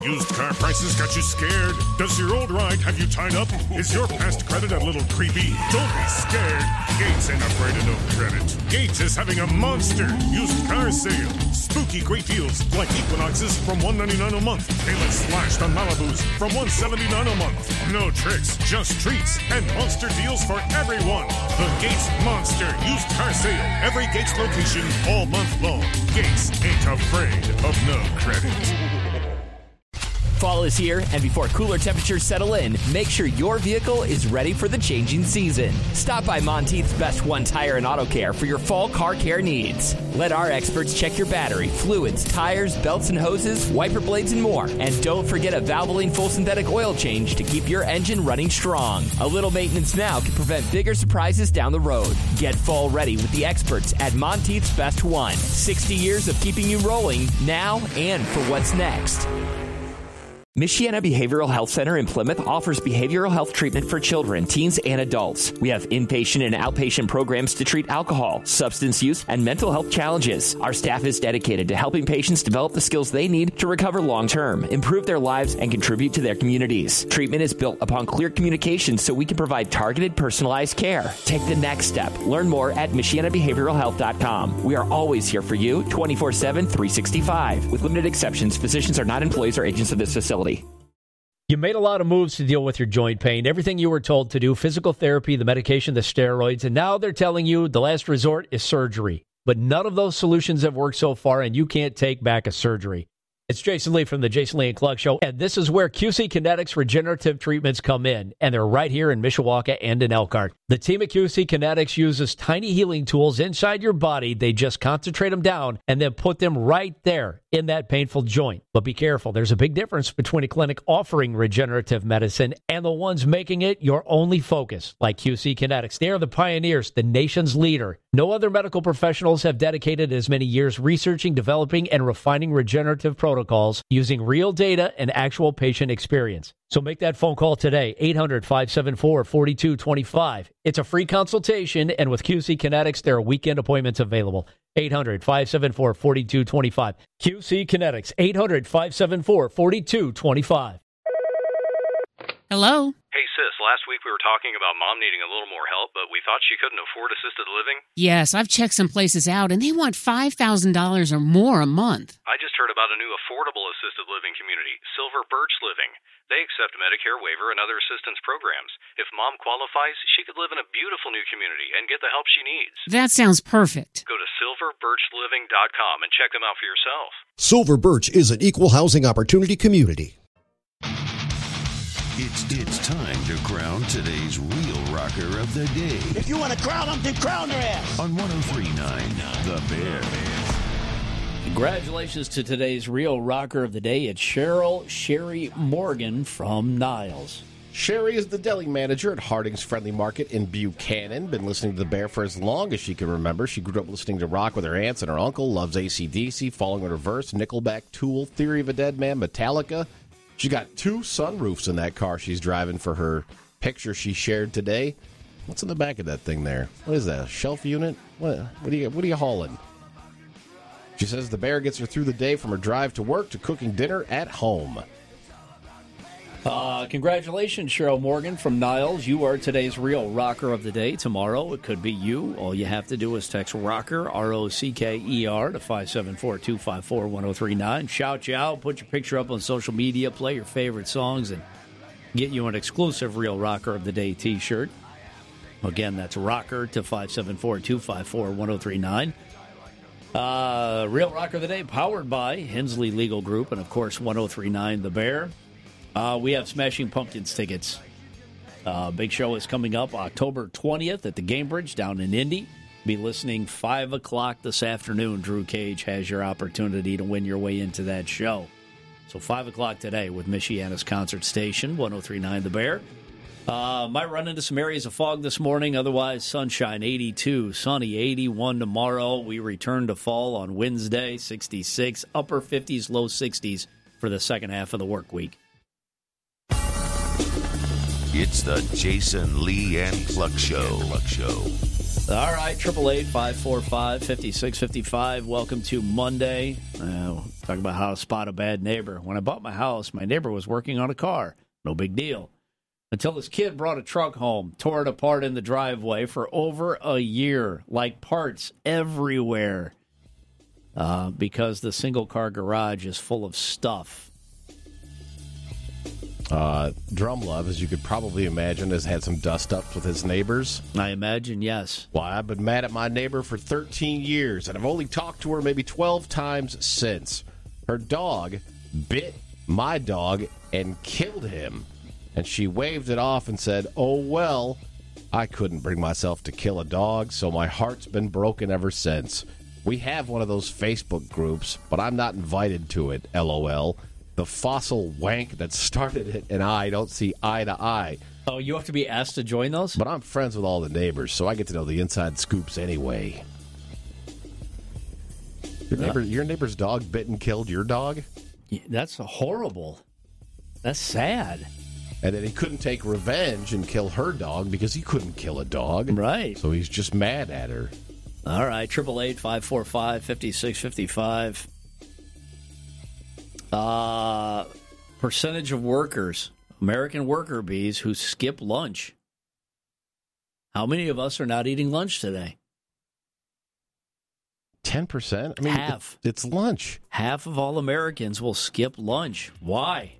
Used car prices got you scared? Does your old ride have you tied up? Is your past credit a little creepy? Don't be scared. Gates ain't afraid of no credit. Gates is having a monster used car sale. Spooky great deals like Equinoxes from $199 a month. Payments slashed on Malibus from $179 a month. No tricks, just treats and monster deals for everyone. The Gates Monster Used Car Sale. Every Gates location all month long. Gates ain't afraid of no credit. Fall is here, and before cooler temperatures settle in, make sure your vehicle is ready for the changing season. Stop by Monteith's Best One Tire and Auto Care for your fall car care needs. Let our experts check your battery, fluids, tires, belts and hoses, wiper blades, and more. And don't forget a Valvoline full synthetic oil change to keep your engine running strong. A little maintenance now can prevent bigger surprises down the road. Get fall ready with the experts at Monteith's Best One. 60 years of keeping you rolling now and for what's next. Michiana Behavioral Health Center in Plymouth offers behavioral health treatment for children, teens, and adults. We have inpatient and outpatient programs to treat alcohol, substance use, and mental health challenges. Our staff is dedicated to helping patients develop the skills they need to recover long-term, improve their lives, and contribute to their communities. Treatment is built upon clear communication so we can provide targeted, personalized care. Take the next step. Learn more at MichianaBehavioralHealth.com. We are always here for you, 24/7, 365. With limited exceptions, physicians are not employees or agents of this facility. You made a lot of moves to deal with your joint pain, everything you were told to do, physical therapy, the medication, the steroids, and now they're telling you the last resort is surgery. But none of those solutions have worked so far, and you can't take back a surgery. It's Jason Lee from the Jason Lee and Clark Show, and this is where QC Kinetics regenerative treatments come in, and they're right here in Mishawaka and in Elkhart. The team at QC Kinetics uses tiny healing tools inside your body. They just concentrate them down and then put them right there in that painful joint. But be careful. There's a big difference between a clinic offering regenerative medicine and the ones making it your only focus, like QC Kinetics. They are the pioneers, the nation's leader. No other medical professionals have dedicated as many years researching, developing, and refining regenerative protocols using real data and actual patient experience. So make that phone call today, 800-574-4225. It's a free consultation, and with QC Kinetics, there are weekend appointments available. 800-574-4225. QC Kinetics, 800-574-4225. Hello? Hey, sis, last week we were talking about Mom needing a little more help, but we thought she couldn't afford assisted living. Yes, I've checked some places out, and they want $5,000 or more a month. I just heard about a new affordable assisted living community, Silver Birch Living. They accept Medicare waiver and other assistance programs. If Mom qualifies, she could live in a beautiful new community and get the help she needs. That sounds perfect. Go to silverbirchliving.com and check them out for yourself. Silver Birch is an equal housing opportunity community. It's time to crown today's real rocker of the day. If you want to crown them, then crown their ass. On 103.9 The Bear. Congratulations to today's real rocker of the day. It's Sherry Morgan from Niles. Sherry is the deli manager at Harding's Friendly Market in Buchanan. Been listening to The Bear for as long as she can remember. She grew up listening to rock with her aunts and her uncle, loves AC/DC, Falling in Reverse, Nickelback, Tool, Theory of a Dead Man, Metallica. She got 2 sunroofs in that car she's driving for her picture she shared today. What's in the back of that thing there? What is that, a shelf unit? What are you hauling? She says the Bear gets her through the day from her drive to work to cooking dinner at home. Congratulations, Cheryl Morgan from Niles. You are today's real rocker of the day. Tomorrow, it could be you. All you have to do is text ROCKER, ROCKER, to 574-254-1039. Shout you out, put your picture up on social media, play your favorite songs, and get you an exclusive Real Rocker of the Day t-shirt. Again, that's ROCKER to 574-254-1039. Real Rocker of the Day, powered by Hensley Legal Group and, of course, 1039 The Bear. We have Smashing Pumpkins tickets. Big show is coming up October 20th at the Gamebridge down in Indy. Be listening 5 o'clock this afternoon. Drew Cage has your opportunity to win your way into that show. So 5 o'clock today with Michiana's Concert Station, 1039 The Bear. Might run into some areas of fog this morning. Otherwise, sunshine, 82, sunny, 81 tomorrow. We return to fall on Wednesday, 66, upper 50s, low 60s for the second half of the work week. It's the Jason Lee and Cluck Show. All right, 888-545-5655. Welcome to Monday. Talking about how to spot a bad neighbor. When I bought my house, my neighbor was working on a car. No big deal. Until this kid brought a truck home, tore it apart in the driveway for over a year, like parts everywhere, because the single-car garage is full of stuff. Drum Love, as you could probably imagine, has had some dust-ups with his neighbors. I imagine, yes. Well, I've been mad at my neighbor for 13 years, and I've only talked to her maybe 12 times since. Her dog bit my dog and killed him. And she waved it off and said, "Oh, well, I couldn't bring myself to kill a dog, so my heart's been broken ever since." We have one of those Facebook groups, but I'm not invited to it, LOL. The fossil wank that started it and I don't see eye to eye. Oh, you have to be asked to join those? But I'm friends with all the neighbors, so I get to know the inside scoops anyway. Your neighbor's dog bit and killed your dog? Yeah, that's horrible. That's sad. And then he couldn't take revenge and kill her dog because he couldn't kill a dog. Right. So he's just mad at her. All right, 888-545-5655. Percentage of workers, American worker bees, who skip lunch. How many of us are not eating lunch today? 10%? I mean, half. It's lunch. Half of all Americans will skip lunch. Why?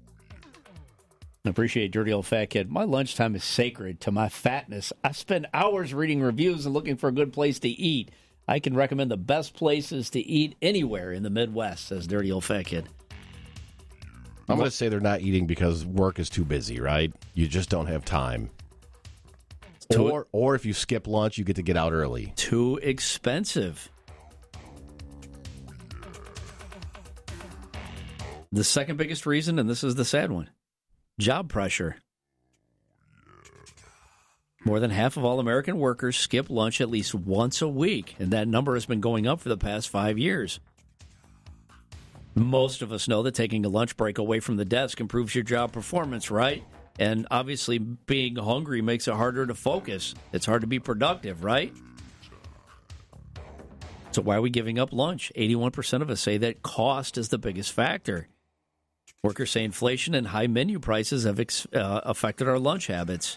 I appreciate Dirty Old Fat Kid. My lunchtime is sacred to my fatness. I spend hours reading reviews and looking for a good place to eat. I can recommend the best places to eat anywhere in the Midwest, says Dirty Old Fat Kid. I'm going to say they're not eating because work is too busy, right? You just don't have time. Or if you skip lunch, you get to get out early. Too expensive. The second biggest reason, and this is the sad one, job pressure. More than half of all American workers skip lunch at least once a week, and that number has been going up for the past 5 years. Most of us know that taking a lunch break away from the desk improves your job performance, right? And obviously being hungry makes it harder to focus. It's hard to be productive, right? So why are we giving up lunch? 81% of us say that cost is the biggest factor. Workers say inflation and high menu prices have affected our lunch habits.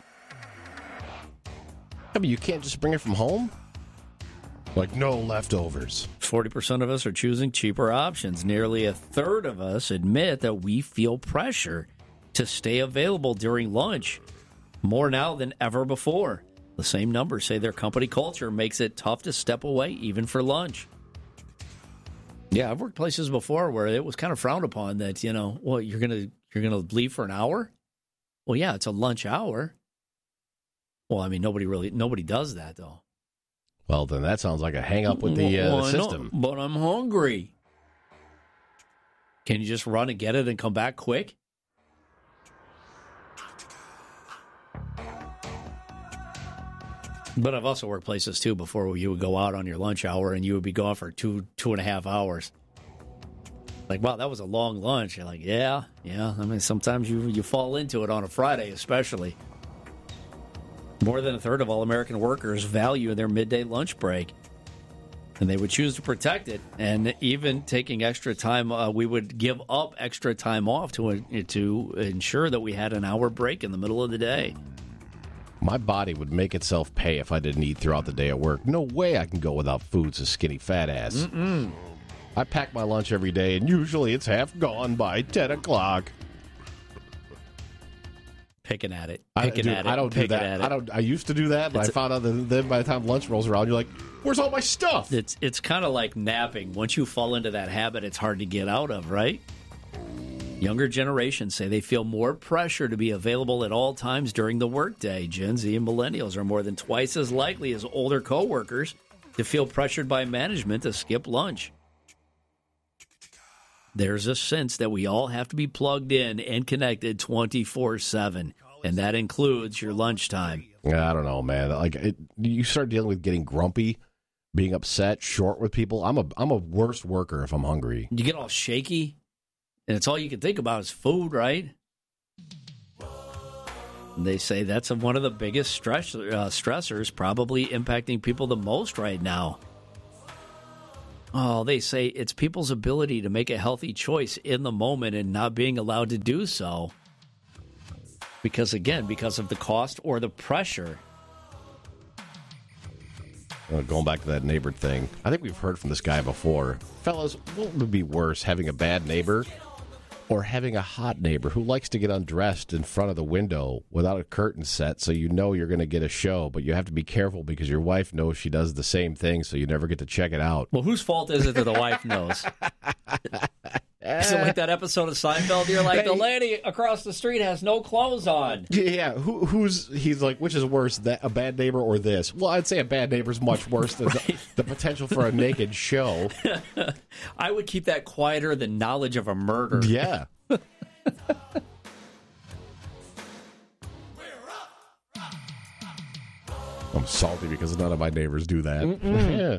I mean, you can't just bring it from home? Like, no leftovers. 40% of us are choosing cheaper options. Nearly a third of us admit that we feel pressure to stay available during lunch, more now than ever before. The same numbers say their company culture makes it tough to step away even for lunch. Yeah, I've worked places before where it was kind of frowned upon that, well, you're gonna leave for an hour? Well, yeah, it's a lunch hour. Well, I mean, nobody does that though. Well, then that sounds like a hang-up with the system. But I'm hungry. Can you just run and get it and come back quick? But I've also worked places, too, before where you would go out on your lunch hour and you would be gone for 2.5 hours. Like, wow, that was a long lunch. You're like, yeah. I mean, sometimes you fall into it on a Friday, especially. More than a third of all American workers value their midday lunch break, and they would choose to protect it. And even taking extra time, we would give up extra time off to ensure that we had an hour break in the middle of the day. My body would make itself pay if I didn't eat throughout the day at work. No way I can go without food, so skinny fat ass. Mm-mm. I pack my lunch every day, and usually it's half gone by 10 o'clock. Picking at it. I don't do that. I used to do that, but I found out that then by the time lunch rolls around, you're like, where's all my stuff? It's kind of like napping. Once you fall into that habit, it's hard to get out of, right? Younger generations say they feel more pressure to be available at all times during the workday. Gen Z and millennials are more than twice as likely as older coworkers to feel pressured by management to skip lunch. There's a sense that we all have to be plugged in and connected 24/7, and that includes your lunchtime. Yeah, I don't know, man. You start dealing with getting grumpy, being upset, short with people. I'm a worse worker if I'm hungry. You get all shaky, and it's all you can think about is food, right? They say that's one of the biggest stressors, probably impacting people the most right now. Oh, they say it's people's ability to make a healthy choice in the moment and not being allowed to do so. Because of the cost or the pressure. Going back to that neighbor thing, I think we've heard from this guy before. Fellas, what would be worse, having a bad neighbor or having a hot neighbor who likes to get undressed in front of the window without a curtain set so you know you're going to get a show, but you have to be careful because your wife knows she does the same thing, so you never get to check it out? Well, whose fault is it that the wife knows? Is it like that episode of Seinfeld? You're like, the lady across the street has no clothes on. Yeah, he's like, which is worse, a bad neighbor or this? Well, I'd say a bad neighbor is much worse than the potential for a naked show. I would keep that quieter than knowledge of a murder. Yeah. I'm salty because none of my neighbors do that. Yeah.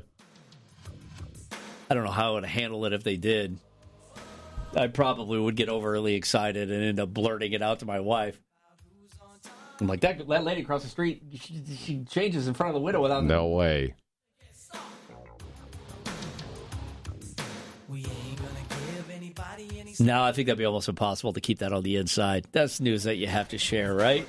I don't know how I would handle it if they did. I probably would get overly excited and end up blurting it out to my wife. I'm like, that lady across the street, she changes in front of the window without... No way. No, I think that'd be almost impossible to keep that on the inside. That's news that you have to share, right?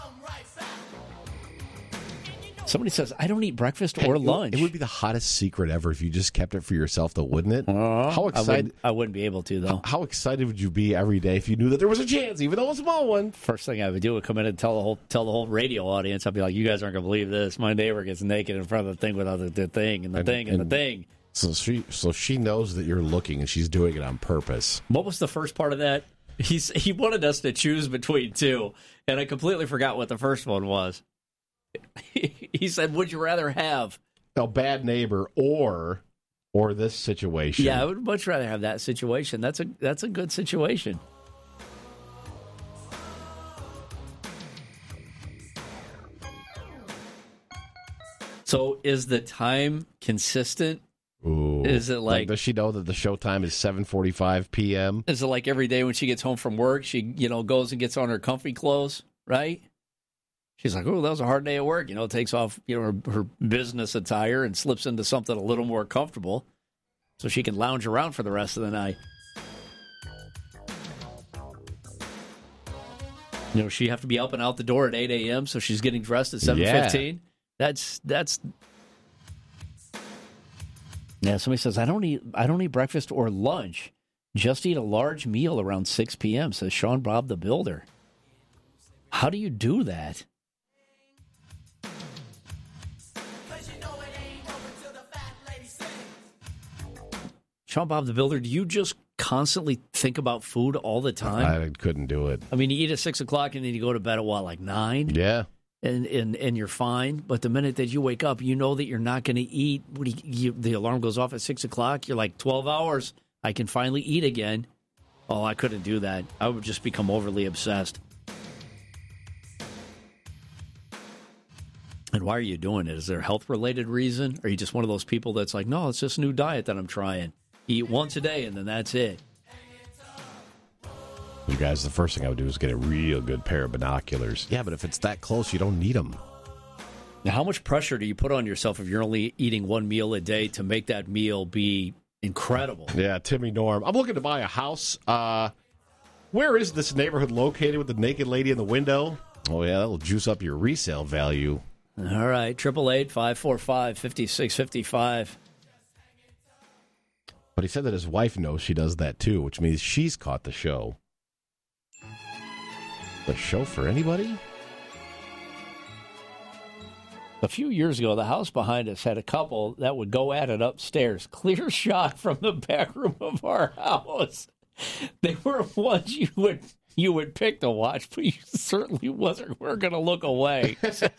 Somebody says, I don't eat breakfast or lunch. It would be the hottest secret ever if you just kept it for yourself, though, wouldn't it? How excited? I wouldn't be able to, though. How excited would you be every day if you knew that there was a chance, even though a small one? First thing I would do would come in and tell the whole radio audience. I'd be like, you guys aren't going to believe this. My neighbor gets naked in front of the thing without the thing and the thing and the thing. So she knows that you're looking and she's doing it on purpose. What was the first part of that? He wanted us to choose between two, and I completely forgot what the first one was. He said, would you rather have a bad neighbor or this situation? Yeah, I would much rather have that situation. That's a good situation. So is the time consistent? Ooh. Is it like does she know that the show time is 7:45 p.m.? Is it like every day when she gets home from work, she goes and gets on her comfy clothes, right? She's like, oh, that was a hard day at work. Takes off her business attire and slips into something a little more comfortable so she can lounge around for the rest of the night. She have to be up and out the door at 8 a.m., so she's getting dressed at 7:15. Yeah, somebody says, I don't eat breakfast or lunch. Just eat a large meal around 6 p.m., says Sean Bob the Builder. How do you do that? Sean Bob the Builder, do you just constantly think about food all the time? I couldn't do it. I mean, you eat at 6 o'clock and then you go to bed at what, like 9? Yeah. And you're fine. But the minute that you wake up, you know that you're not going to eat. The alarm goes off at 6 o'clock. You're like, 12 hours. I can finally eat again. Oh, I couldn't do that. I would just become overly obsessed. And why are you doing it? Is there a health-related reason? Or are you just one of those people that's like, no, it's just a new diet that I'm trying. Eat once a day, and then that's it. You guys, the first thing I would do is get a real good pair of binoculars. Yeah, but if it's that close, you don't need them. Now, how much pressure do you put on yourself if you're only eating one meal a day to make that meal be incredible? Yeah, Timmy Norm. I'm looking to buy a house. Where is this neighborhood located with the naked lady in the window? Oh, yeah, that'll juice up your resale value. All right, 888-545-5655. But he said that his wife knows she does that, too, which means she's caught the show. The show for anybody? A few years ago, the house behind us had a couple that would go at it upstairs. Clear shot from the back room of our house. They were ones you would pick to watch, but you certainly weren't going to look away.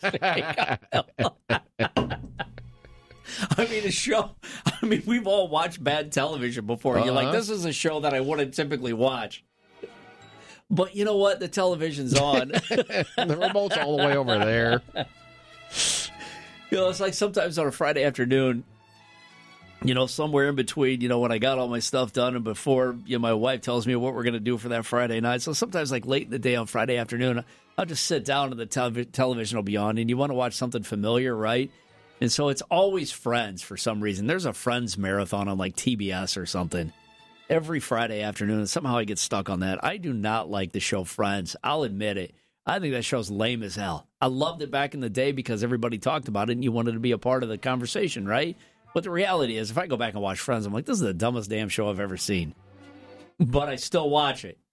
I mean, we've all watched bad television before. You're like, this is a show that I wouldn't typically watch. But you know what? The television's on. The remote's all the way over there. It's like sometimes on a Friday afternoon, somewhere in between, when I got all my stuff done and before, my wife tells me what we're going to do for that Friday night. So sometimes like late in the day on Friday afternoon, I'll just sit down and the television will be on and you want to watch something familiar, right? And so it's always Friends for some reason. There's a Friends marathon on like TBS or something every Friday afternoon. And somehow I get stuck on that. I do not like the show Friends. I'll admit it. I think that show's lame as hell. I loved it back in the day because everybody talked about it and you wanted to be a part of the conversation, right? But the reality is, if I go back and watch Friends, I'm like, this is the dumbest damn show I've ever seen. But I still watch it.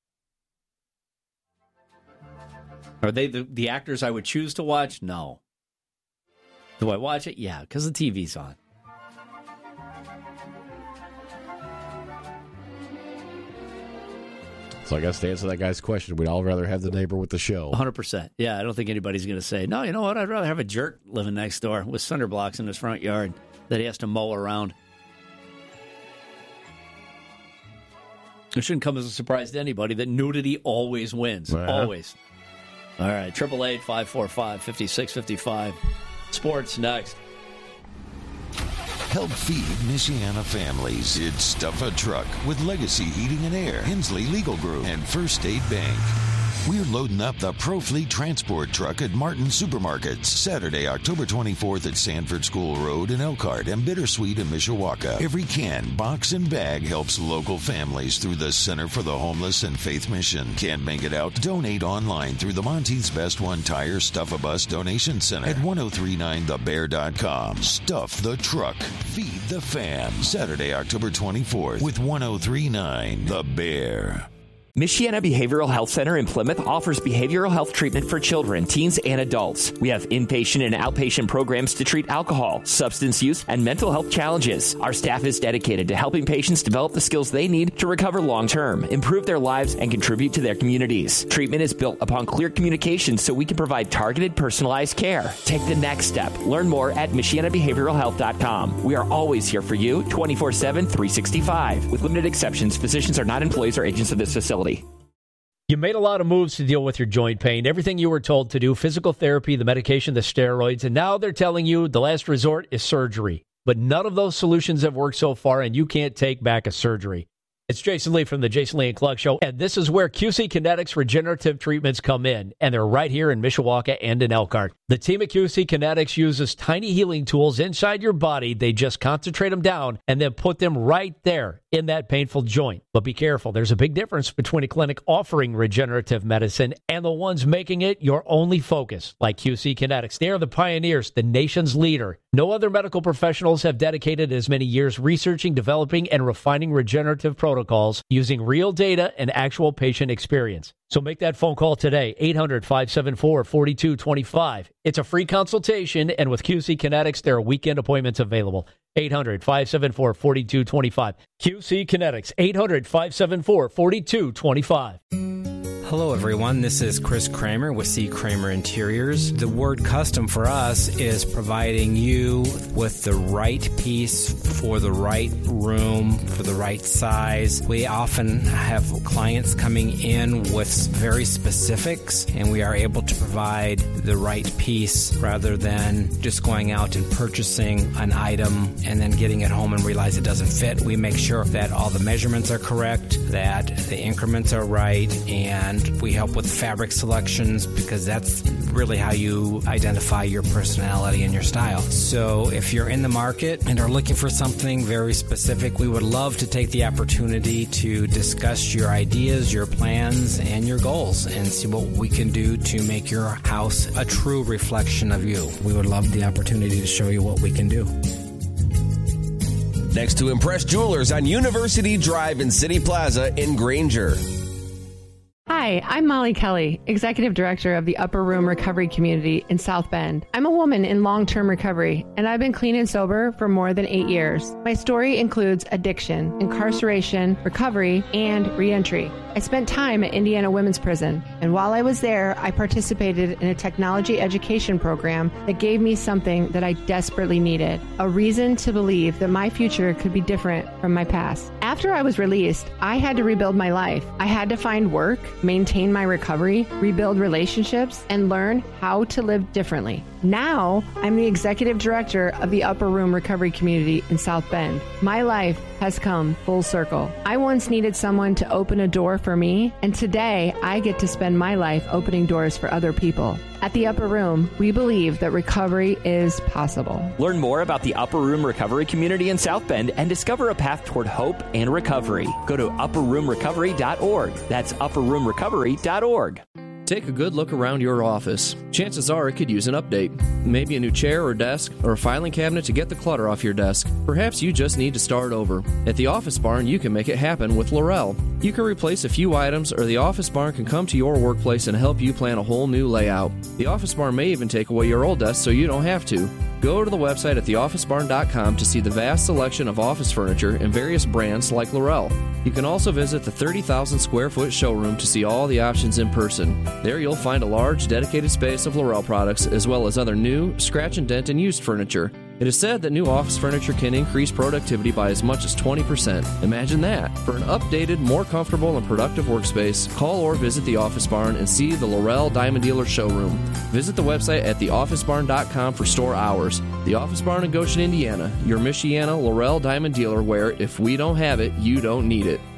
Are they the actors I would choose to watch? No. Do I watch it? Yeah, because the TV's on. So I guess to answer that guy's question, we'd all rather have the neighbor with the show. 100%. Yeah, I don't think anybody's going to say, no, you know what? I'd rather have a jerk living next door with cinder blocks in his front yard that he has to mow around. It shouldn't come as a surprise to anybody that nudity always wins. Always. All right, 888-545-5655. Sports next. Help feed Michiana families. It's Stuff a Truck with Legacy Heating and Air, Hensley Legal Group, and First State Bank. We're loading up the ProFleet transport truck at Martin Supermarkets Saturday, October 24th at Sanford School Road in Elkhart and Bittersweet in Mishawaka. Every can, box, and bag helps local families through the Center for the Homeless and Faith Mission. Can't make it out? Donate online through the Monteith's Best One Tire Stuff-A-Bus Donation Center at 1039thebear.com. Stuff the truck. Feed the fam. Saturday, October 24th with 1039 The Bear. Michiana Behavioral Health Center in Plymouth offers behavioral health treatment for children, teens, and adults. We have inpatient and outpatient programs to treat alcohol, substance use, and mental health challenges. Our staff is dedicated to helping patients develop the skills they need to recover long-term, improve their lives, and contribute to their communities. Treatment is built upon clear communication so we can provide targeted, personalized care. Take the next step. Learn more at MichianaBehavioralHealth.com. We are always here for you, 24/7, 365. With limited exceptions, physicians are not employees or agents of this facility. You made a lot of moves to deal with your joint pain, everything you were told to do, physical therapy, the medication, the steroids, and now they're telling you the last resort is surgery. But none of those solutions have worked so far, and you can't take back a surgery. It's Jason Lee from the Jason Lee and Clark Show, and this is where QC Kinetics regenerative treatments come in, and they're right here in Mishawaka and in Elkhart. The team at QC Kinetics uses tiny healing tools inside your body. They just concentrate them down and then put them right there in that painful joint. But be careful, there's a big difference between a clinic offering regenerative medicine and the ones making it your only focus, like QC Kinetics. They are the pioneers, the nation's leader. No other medical professionals have dedicated as many years researching, developing, and refining regenerative protocols using real data and actual patient experience. So make that phone call today, 800-574-4225. It's a free consultation, and with QC Kinetics, there are weekend appointments available. 800-574-4225. QC Kinetics, 800-574-4225. Hello, everyone. This is Chris Kramer with C. Kramer Interiors. The word custom for us is providing you with the right piece for the right room, for the right size. We often have clients coming in with very specifics, and we are able to provide the right piece rather than just going out and purchasing an item and then getting it home and realize it doesn't fit. We make sure that all the measurements are correct, that the increments are right, and we help with fabric selections because that's really how you identify your personality and your style. So if you're in the market and are looking for something very specific, we would love to take the opportunity to discuss your ideas, your plans, and your goals and see what we can do to make your house a true reflection of you. We would love the opportunity to show you what we can do. Next to Impress Jewelers on University Drive in City Plaza in Granger. Hi, I'm Molly Kelly, Executive Director of the Upper Room Recovery Community in South Bend. I'm a woman in long-term recovery, and I've been clean and sober for more than 8 years. My story includes addiction, incarceration, recovery, and reentry. I spent time at Indiana Women's Prison, and while I was there, I participated in a technology education program that gave me something that I desperately needed, a reason to believe that my future could be different from my past. After I was released, I had to rebuild my life. I had to find work, maintain my recovery, rebuild relationships, and learn how to live differently. Now, I'm the executive director of the Upper Room Recovery Community in South Bend. My life has come full circle. I once needed someone to open a door for me, and today I get to spend my life opening doors for other people. At the Upper Room, we believe that recovery is possible. Learn more about the Upper Room Recovery Community in South Bend and discover a path toward hope and recovery. Go to upperroomrecovery.org. That's upperroomrecovery.org. Take a good look around your office. Chances are it could use an update. Maybe a new chair or desk, or a filing cabinet to get the clutter off your desk. Perhaps you just need to start over. At the Office Barn, you can make it happen with Laurel. You can replace a few items, or the Office Barn can come to your workplace and help you plan a whole new layout. The Office Barn may even take away your old desk so you don't have to. Go to the website at theofficebarn.com to see the vast selection of office furniture and various brands like Laurel. You can also visit the 30,000 square foot showroom to see all the options in person. There you'll find a large dedicated space of Laurel products as well as other new, scratch and dent and used furniture. It is said that new office furniture can increase productivity by as much as 20%. Imagine that. For an updated, more comfortable and productive workspace, call or visit the Office Barn and see the Laurel Diamond Dealer showroom. Visit the website at theofficebarn.com for store hours. The Office Barn in Goshen, Indiana, your Michiana Laurel Diamond Dealer where if we don't have it, you don't need it.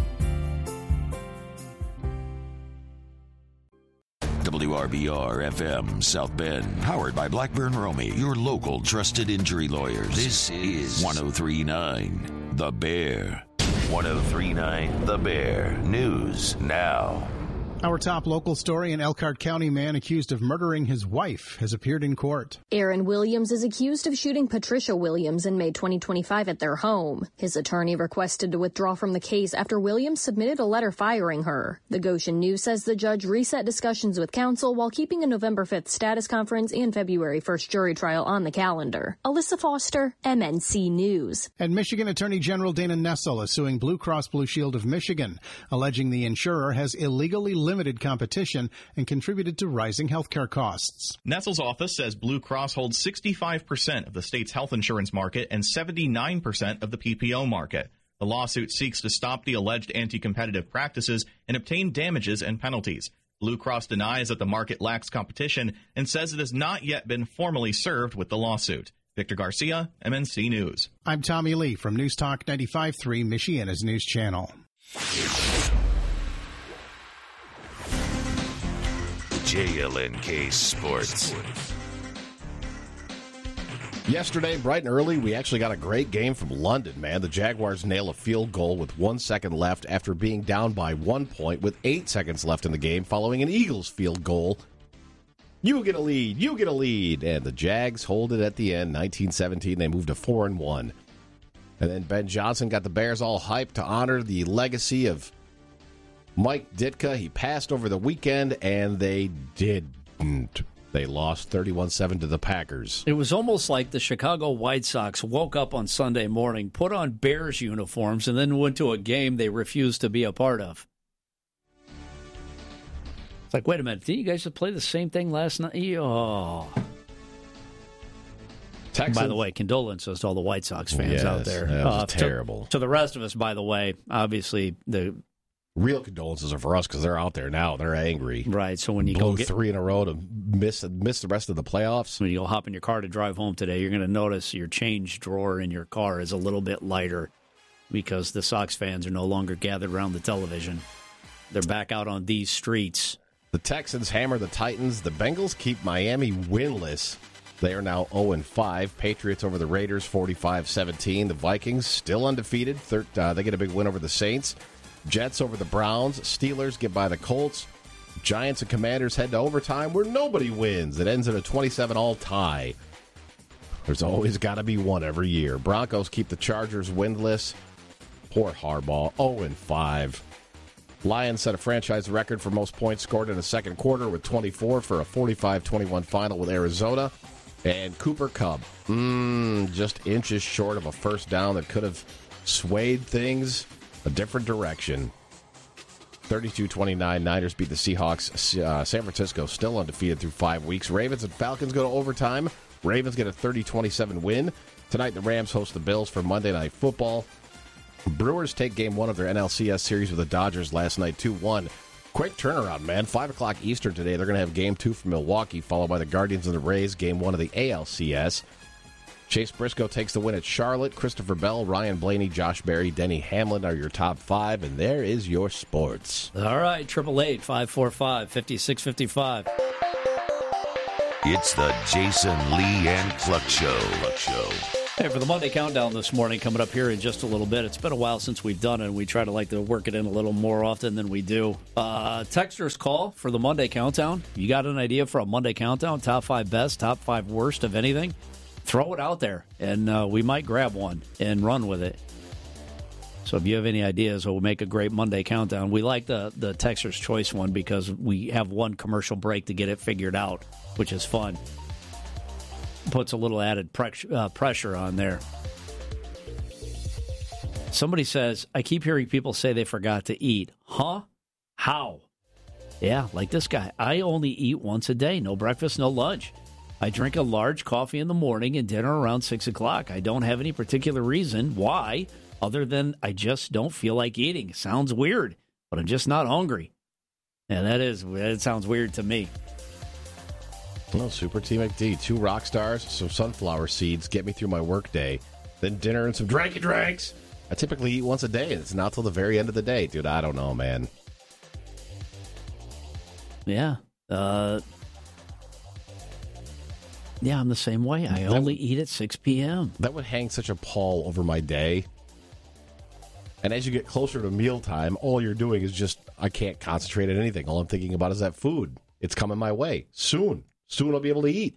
WRBR FM South Bend, powered by Blackburn Romey, your local trusted injury lawyers. This is 103.9 The Bear. 103.9 The Bear. News now. Our top local story: an Elkhart County man accused of murdering his wife has appeared in court. Aaron Williams is accused of shooting Patricia Williams in May 2025 at their home. His attorney requested to withdraw from the case after Williams submitted a letter firing her. The Goshen News says the judge reset discussions with counsel while keeping a November 5th status conference and February 1st jury trial on the calendar. Alyssa Foster, MNC News. And Michigan Attorney General Dana Nessel is suing Blue Cross Blue Shield of Michigan, alleging the insurer has illegally limited competition and contributed to rising healthcare costs. Nessel's office says Blue Cross holds 65% of the state's health insurance market and 79% of the PPO market. The lawsuit seeks to stop the alleged anti-competitive practices and obtain damages and penalties. Blue Cross denies that the market lacks competition and says it has not yet been formally served with the lawsuit. Victor Garcia, MNC News. I'm Tommy Lee from News Talk 95.3, Michiana's News Channel. JLNK Sports. Yesterday, bright and early, we actually got a great game from London, man. The Jaguars nail a field goal with 1 second left after being down by 1 point with 8 seconds left in the game following an Eagles field goal. You get a lead, and the Jags hold it at the end, 19-17. They moved to 4-1. And then Ben Johnson got the Bears all hyped to honor the legacy of Mike Ditka. He passed over the weekend, and they didn't. They lost 31-7 to the Packers. It was almost like the Chicago White Sox woke up on Sunday morning, put on Bears uniforms, and then went to a game they refused to be a part of. It's like, wait a minute, didn't you guys just play the same thing last night? Oh. Texans. By the way, condolences to all the White Sox fans out there. That was terrible. To the rest of us, by the way, obviously the real condolences are for us because they're out there now. They're angry. Right. So when you go go get 3 in a row to miss the rest of the playoffs. When you go hop in your car to drive home today, you're going to notice your change drawer in your car is a little bit lighter because the Sox fans are no longer gathered around the television. They're back out on these streets. The Texans hammer the Titans. The Bengals keep Miami winless. They are now 0-5. Patriots over the Raiders, 45-17. The Vikings still undefeated. They get a big win over the Saints. Jets over the Browns. Steelers get by the Colts. Giants and Commanders head to overtime where nobody wins. It ends in a 27-all tie. There's always got to be one every year. Broncos keep the Chargers winless. Poor Harbaugh, 0-5. Lions set a franchise record for most points scored in a second quarter with 24 for a 45-21 final with Arizona. And Cooper Kupp, just inches short of a first down that could have swayed things a different direction. 32-29, Niners beat the Seahawks. San Francisco still undefeated through 5 weeks. Ravens and Falcons go to overtime. Ravens get a 30-27 win. Tonight, the Rams host the Bills for Monday Night Football. Brewers take Game 1 of their NLCS series with the Dodgers last night, 2-1. Quick turnaround, man. 5 o'clock Eastern today. They're going to have Game 2 from Milwaukee, followed by the Guardians and the Rays, Game 1 of the ALCS. Chase Briscoe takes the win at Charlotte. Christopher Bell, Ryan Blaney, Josh Berry, Denny Hamlin are your top 5, and there is your sports. All right, 888-545-5655. It's the Jason Lee and Cluck Show. Hey, for the Monday Countdown this morning, coming up here in just a little bit. It's been a while since we've done it, and we try to work it in a little more often than we do. Texters call for the Monday Countdown. You got an idea for a Monday Countdown? Top 5 best, top 5 worst of anything? Throw it out there, and we might grab one and run with it. So if you have any ideas, we'll make a great Monday Countdown. We like the Texter's Choice one because we have one commercial break to get it figured out, which is fun. Puts a little added pressure on there. Somebody says, I keep hearing people say they forgot to eat. Huh? How? Yeah, like this guy. I only eat once a day. No breakfast, no lunch. I drink a large coffee in the morning and dinner around 6 o'clock. I don't have any particular reason why, other than I just don't feel like eating. Sounds weird, but I'm just not hungry. And that sounds weird to me. Well, Super T McD, 2 rock stars, some sunflower seeds, get me through my work day. Then dinner and some drinky drinks. I typically eat once a day, and it's not till the very end of the day. Dude, I don't know, man. Yeah. Yeah, I'm the same way. I only eat at 6 p.m. That would hang such a pall over my day. And as you get closer to mealtime, all you're doing is just, I can't concentrate on anything. All I'm thinking about is that food. It's coming my way. Soon I'll be able to eat.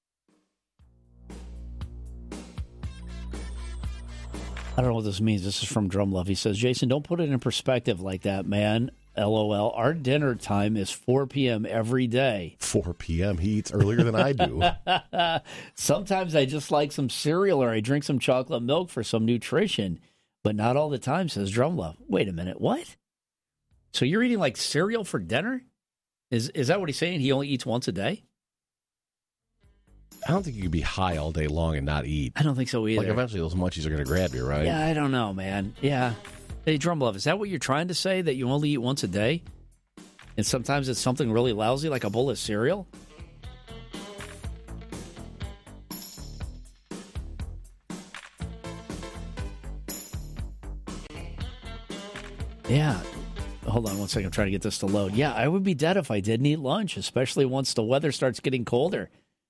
I don't know what this means. This is from Drumlove. He says, Jason, don't put it in perspective like that, man. LOL. Our dinner time is 4 p.m. every day. 4 p.m.? He eats earlier than I do. Sometimes I just like some cereal or I drink some chocolate milk for some nutrition, but not all the time, says Drumlove. Wait a minute. What? So you're eating like cereal for dinner? Is that what he's saying? He only eats once a day? I don't think you can be high all day long and not eat. I don't think so either. Like, eventually those munchies are going to grab you, right? Yeah, I don't know, man. Yeah. Hey, Drumlove, is that what you're trying to say, that you only eat once a day? And sometimes it's something really lousy, like a bowl of cereal? Yeah. Hold on one second. I'm trying to get this to load. Yeah, I would be dead if I didn't eat lunch, especially once the weather starts getting colder.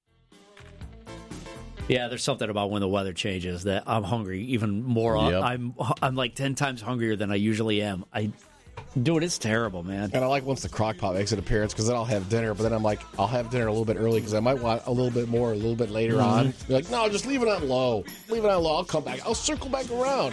Yeah, there's something about when the weather changes that I'm hungry even more. Yep. I'm like 10 times hungrier than I usually am. Dude, it's terrible, man. And I like once the crock pot makes an appearance because then I'll have dinner. But then I'm like, I'll have dinner a little bit early because I might want a little bit more a little bit later on. Be like, no, just leave it on low. Leave it on low. I'll come back. I'll circle back around.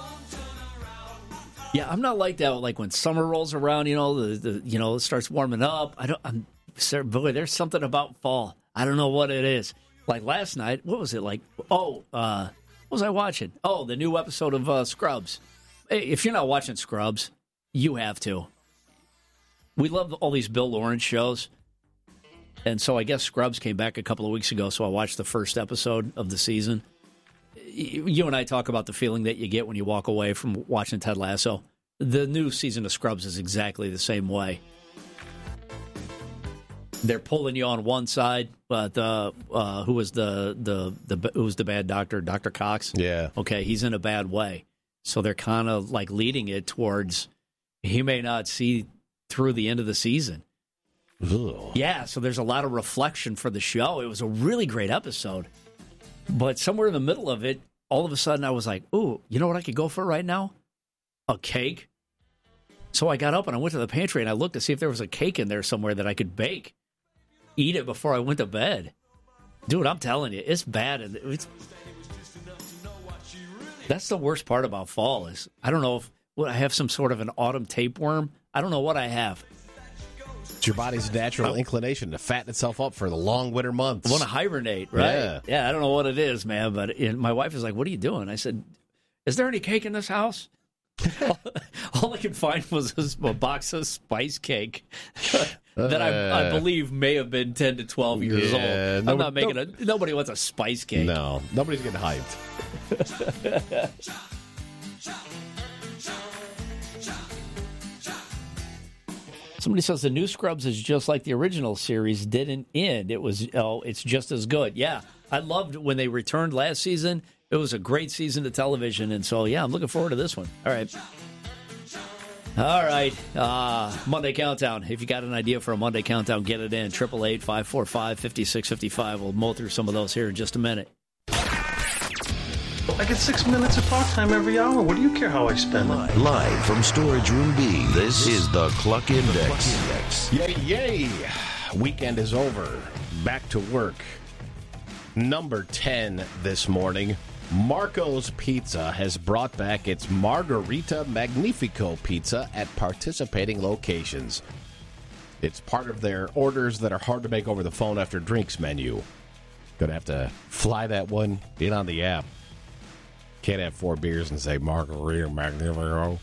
Yeah, I'm not like that. Like when summer rolls around, it starts warming up. Boy, there's something about fall. I don't know what it is. Like last night, what was it like? What was I watching? Oh, the new episode of Scrubs. Hey, if you're not watching Scrubs, you have to. We love all these Bill Lawrence shows. And so I guess Scrubs came back a couple of weeks ago, so I watched the first episode of the season. You and I talk about the feeling that you get when you walk away from watching Ted Lasso. The new season of Scrubs is exactly the same way. They're pulling you on one side, but who was the bad doctor? Dr. Cox? Yeah. Okay, he's in a bad way. So they're kind of like leading it towards he may not see through the end of the season. Ugh. Yeah, so there's a lot of reflection for the show. It was a really great episode. But somewhere in the middle of it, all of a sudden I was like, ooh, you know what I could go for right now? A cake. So I got up and I went to the pantry and I looked to see if there was a cake in there somewhere that I could bake. Eat it before I went to bed. Dude, I'm telling you, it's bad. That's the worst part about fall is I don't know if I have some sort of an autumn tapeworm. I don't know what I have. It's your body's natural inclination to fatten itself up for the long winter months. I want to hibernate, right? Yeah, I don't know what it is, man. But my wife is like, what are you doing? I said, is there any cake in this house? All I could find was a box of spice cake that I believe may have been 10 to 12 years old. I'm not making nobody wants a spice cake. No, nobody's getting hyped. Somebody says the new Scrubs is just like the original series didn't end. It's just as good. Yeah, I loved when they returned last season. It was a great season of television, and so, yeah, I'm looking forward to this one. All right. Monday Countdown. If you got an idea for a Monday Countdown, get it in. 888-545-5655. We'll mow through some of those here in just a minute. I get 6 minutes of talk time every hour. What do you care how I spend it? Live from Storage Room B, this is the Cluck Index. Yay! Weekend is over. Back to work. Number 10 this morning. Marco's Pizza has brought back its Margarita Magnifico pizza at participating locations. It's part of their orders that are hard to make over the phone after drinks menu. Gonna have to fly that one in on the app. Can't have 4 beers and say Margarita Magnifico.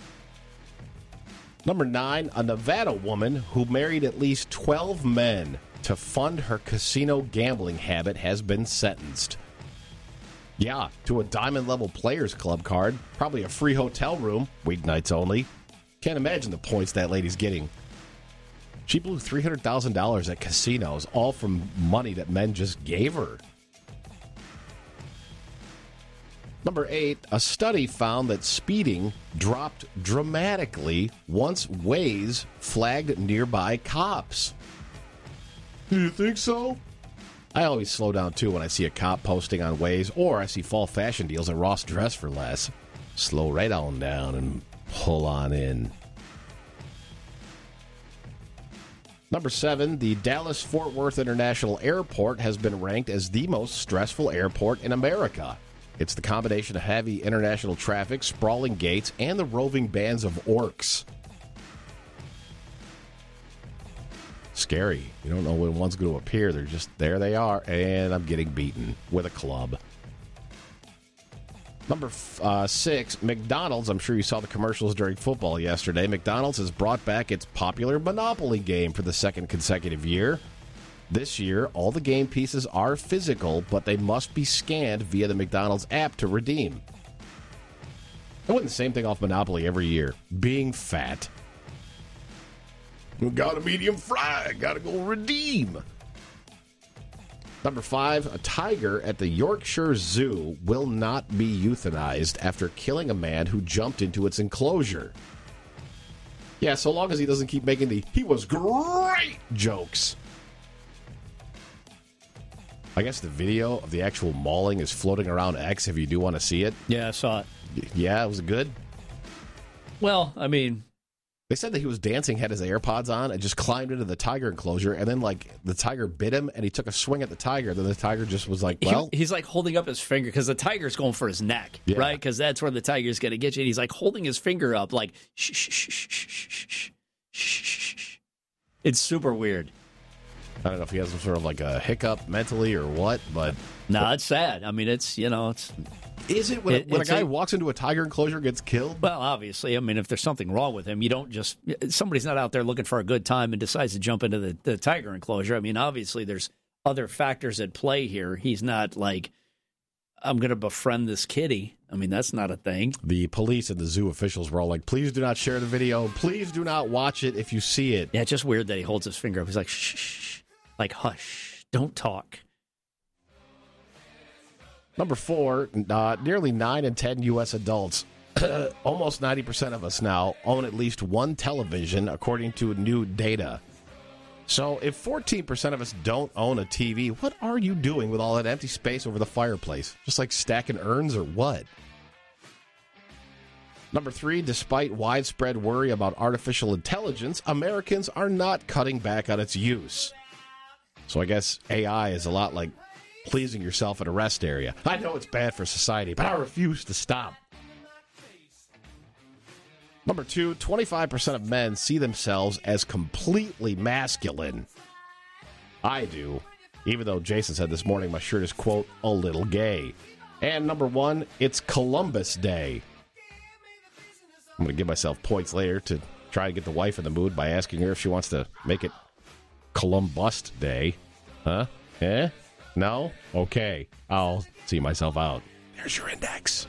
Number 9, a Nevada woman who married at least 12 men to fund her casino gambling habit has been sentenced. Yeah, to a Diamond-level Players Club card, probably a free hotel room, weeknights only. Can't imagine the points that lady's getting. She blew $300,000 at casinos, all from money that men just gave her. Number 8, a study found that speeding dropped dramatically once Waze flagged nearby cops. Do you think so? I always slow down, too, when I see a cop posting on Waze or I see fall fashion deals at Ross Dress for Less. Slow right on down and pull on in. Number 7, the Dallas-Fort Worth International Airport has been ranked as the most stressful airport in America. It's the combination of heavy international traffic, sprawling gates, and the roving bands of orcs. Scary. You don't know when one's going to appear. They're just, there they are, and I'm getting beaten with a club. Number 6, McDonald's. I'm sure you saw the commercials during football yesterday. McDonald's has brought back its popular Monopoly game for the second consecutive year. This year, all the game pieces are physical, but they must be scanned via the McDonald's app to redeem. I win the same thing off Monopoly every year. Being fat. Got a medium fry. Gotta go redeem. Number 5, a tiger at the Yorkshire Zoo will not be euthanized after killing a man who jumped into its enclosure. Yeah, so long as he doesn't keep making the "he was great" jokes. I guess the video of the actual mauling is floating around X if you do want to see it. Yeah, I saw it. Yeah, was it good? Well, I mean, they said that he was dancing, had his AirPods on, and just climbed into the tiger enclosure, and then, like, the tiger bit him, and he took a swing at the tiger. Then the tiger just was like, well... He's, like, holding up his finger, because the tiger's going for his neck, right? Because that's where the tiger's going to get you. And he's, like, holding his finger up, like, shh, shh, shh, shh, shh, shh, shh. It's super weird. I don't know if he has some sort of, like, a hiccup mentally or what, but... No, it's sad. I mean, it's, you know, it's... Is it when a guy walks into a tiger enclosure, gets killed? Well, obviously. I mean, if there's something wrong with him, you don't just... Somebody's not out there looking for a good time and decides to jump into the tiger enclosure. I mean, obviously, there's other factors at play here. He's not like, I'm going to befriend this kitty. I mean, that's not a thing. The police and the zoo officials were all like, please do not share the video. Please do not watch it if you see it. Yeah, it's just weird that he holds his finger up. He's like, shh, shh, like, hush, don't talk. Number 4, nearly 9 in 10 U.S. adults, almost 90% of us now, own at least one television, according to new data. So if 14% of us don't own a TV, what are you doing with all that empty space over the fireplace? Just like stacking urns or what? Number 3, despite widespread worry about artificial intelligence, Americans are not cutting back on its use. So I guess AI is a lot like pleasing yourself at a rest area. I know it's bad for society, but I refuse to stop. Number 2, 25% of men see themselves as completely masculine. I do, even though Jason said this morning my shirt is, quote, a little gay. And number 1, it's Columbus Day. I'm going to give myself points later to try to get the wife in the mood by asking her if she wants to make it Columbus Day. Huh? Eh? No? Okay. I'll see myself out. There's your index.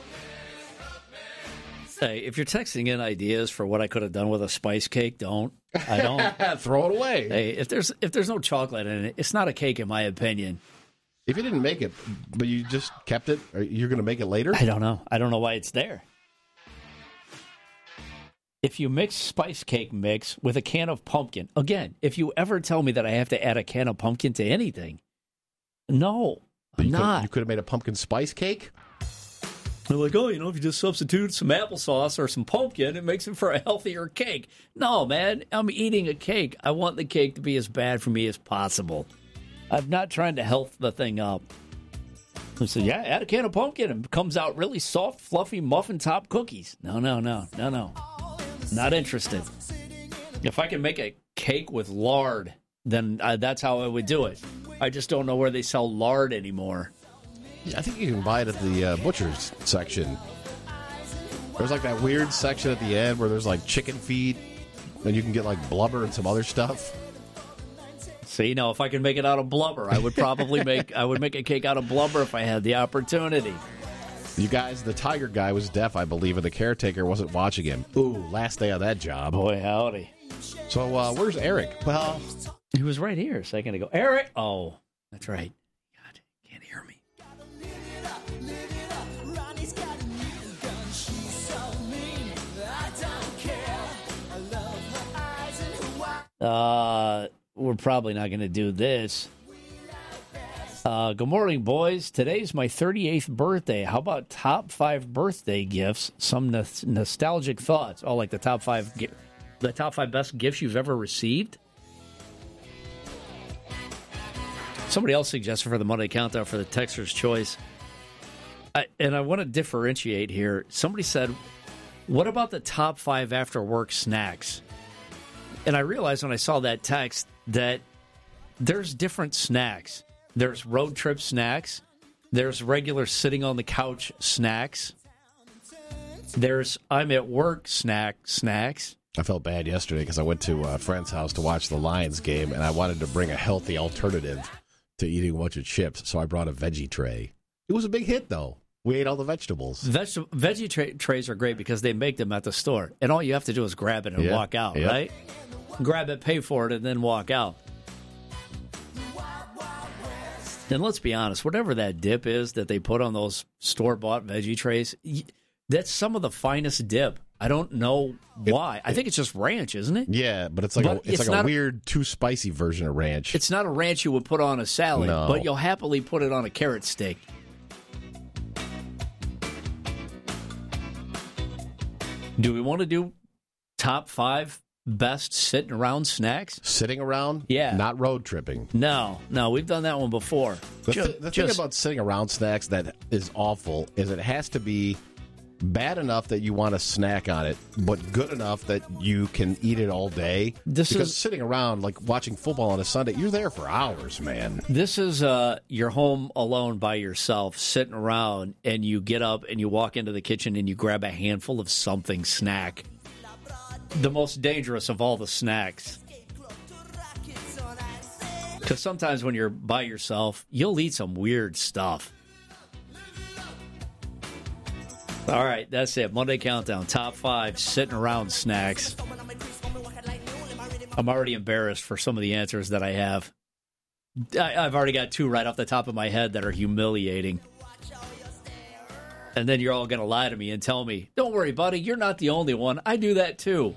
Hey, if you're texting in ideas for what I could have done with a spice cake, don't. I don't. Throw it away. Hey, if there's no chocolate in it, it's not a cake in my opinion. If you didn't make it, but you just kept it, you're going to make it later? I don't know. I don't know why it's there. If you mix spice cake mix with a can of pumpkin, again, if you ever tell me that I have to add a can of pumpkin to anything, no, I'm not. You could have made a pumpkin spice cake? They're like, oh, if you just substitute some applesauce or some pumpkin, it makes it for a healthier cake. No, man, I'm eating a cake. I want the cake to be as bad for me as possible. I'm not trying to health the thing up. I said, yeah, add a can of pumpkin and it comes out really soft, fluffy muffin top cookies. No. Not interested. If I can make a cake with lard, then that's how I would do it. I just don't know where they sell lard anymore. Yeah, I think you can buy it at the butcher's section. There's like that weird section at the end where there's like chicken feet, and you can get like blubber and some other stuff. See, now if I could make it out of blubber, I would probably make a cake out of blubber if I had the opportunity. You guys, the tiger guy was deaf, I believe, and the caretaker wasn't watching him. Ooh, last day on that job. Boy, howdy. So, where's Eric? Well, he was right here a second ago. Eric! Oh, that's right. God, can't hear me. We're probably not going to do this. Good morning, boys. Today's my 38th birthday. How about top 5 birthday gifts? Some nostalgic thoughts. Oh, like the top 5 best gifts you've ever received? Somebody else suggested for the Monday Countdown for the Texter's Choice. And I want to differentiate here. Somebody said, what about the top 5 after-work snacks? And I realized when I saw that text that there's different snacks. There's road trip snacks. There's regular sitting on the couch snacks. There's I'm at work snacks. I felt bad yesterday because I went to a friend's house to watch the Lions game, and I wanted to bring a healthy alternative to eating a bunch of chips, so I brought a veggie tray. It was a big hit, though. We ate all the vegetables. Veggie trays are great because they make them at the store, and all you have to do is grab it and walk out, right? Grab it, pay for it, and then walk out. And let's be honest, whatever that dip is that they put on those store-bought veggie trays, that's some of the finest dip. I don't know why. I think it's just ranch, isn't it? Yeah, but it's like a weird, too spicy version of ranch. It's not a ranch you would put on a salad, but you'll happily put it on a carrot steak. Do we want to do top 5 best sitting around snacks? Sitting around? Yeah. Not road tripping. No, we've done that one before. The thing about sitting around snacks that is awful is it has to be bad enough that you want to snack on it, but good enough that you can eat it all day. Because sitting around, like watching football on a Sunday, you're there for hours, man. This is you're home alone by yourself, sitting around, and you get up and you walk into the kitchen and you grab a handful of something snack. The most dangerous of all the snacks. Because sometimes when you're by yourself, you'll eat some weird stuff. All right, that's it. Monday Countdown, top 5 sitting around snacks. I'm already embarrassed for some of the answers that I have. I've already got 2 right off the top of my head that are humiliating. And then you're all going to lie to me and tell me, don't worry, buddy, you're not the only one. I do that too.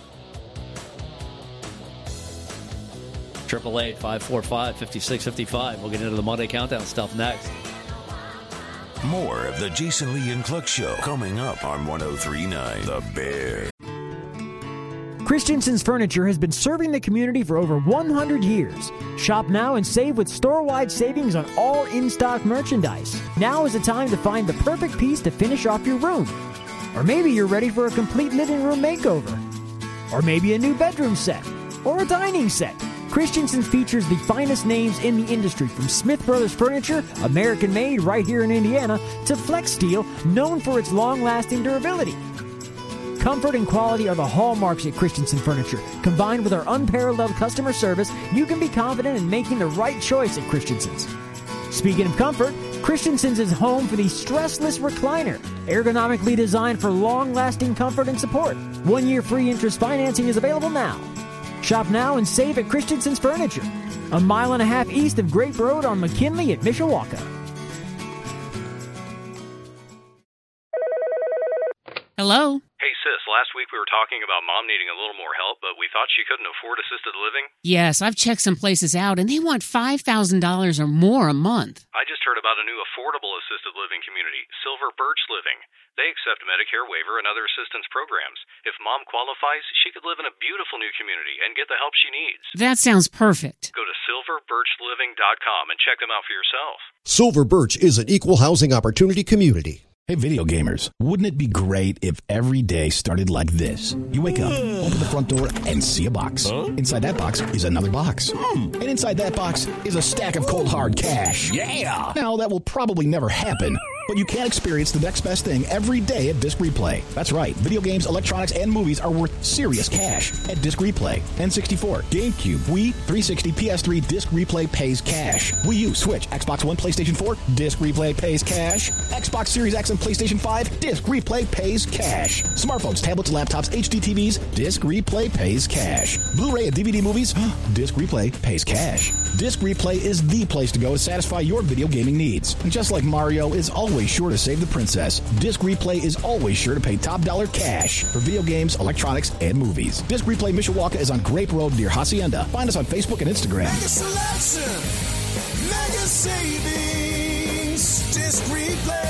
888-545-5655. We'll get into the Monday Countdown stuff next. More of the Jason Lee and Cluck Show coming up on 103.9 The Bear. Christensen's Furniture has been serving the community for over 100 years. Shop now and save with store-wide savings on all in-stock merchandise. Now is the time to find the perfect piece to finish off your room. Or maybe you're ready for a complete living room makeover. Or maybe a new bedroom set. Or a dining set. Christensen features the finest names in the industry, from Smith Brothers Furniture, American-made right here in Indiana, to Flex Steel, known for its long-lasting durability. Comfort and quality are the hallmarks at Christensen Furniture. Combined with our unparalleled customer service, you can be confident in making the right choice at Christensen's. Speaking of comfort, Christensen's is home for the stressless recliner, ergonomically designed for long-lasting comfort and support. 1 year free interest financing is available now. Shop now and save at Christensen's Furniture, a mile and a half east of Grape Road on McKinley at Mishawaka. Hello? Hey, sis, last week we were talking about Mom needing a little more help, but we thought she couldn't afford assisted living. Yes, I've checked some places out, and they want $5,000 or more a month. I just heard about a new affordable assisted living community, Silver Birch Living. They accept Medicare waiver and other assistance programs. If Mom qualifies, she could live in a beautiful new community and get the help she needs. That sounds perfect. Go to silverbirchliving.com and check them out for yourself. Silver Birch is an equal housing opportunity community. Hey, video gamers, wouldn't it be great if every day started like this? You wake up, open the front door, and see a box. Inside that box is another box. And inside that box is a stack of cold, hard cash. Yeah! Now, that will probably never happen, but you can experience the next best thing every day at Disc Replay. That's right, video games, electronics, and movies are worth serious cash at Disc Replay. N64, GameCube, Wii, 360, PS3, Disc Replay pays cash. Wii U, Switch, Xbox One, PlayStation 4, Disc Replay pays cash. Xbox Series X and PlayStation 5, Disc Replay pays cash. Smartphones, tablets, laptops, HD TVs, Disc Replay pays cash. Blu-ray and DVD movies, Disc Replay pays cash. Disc Replay is the place to go to satisfy your video gaming needs. And just like Mario is always sure to save the princess, Disc Replay is always sure to pay top dollar cash for video games, electronics, and movies. Disc Replay Mishawaka is on Grape Road near Hacienda. Find us on Facebook and Instagram. Mega selection, mega savings, Disc Replay.